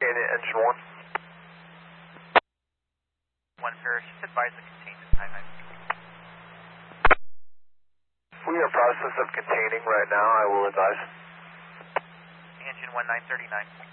Engine 1. 1, sir. Just advise the containment time. We are in process of containing right now, I will advise. Engine 1939.